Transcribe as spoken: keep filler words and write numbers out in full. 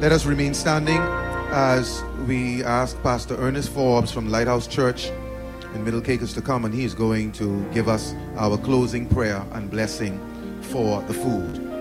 Let us remain standing as we ask Pastor Ernest Forbes from Lighthouse Church in Middle Caucus to come, and he is going to give us our closing prayer and blessing for the food.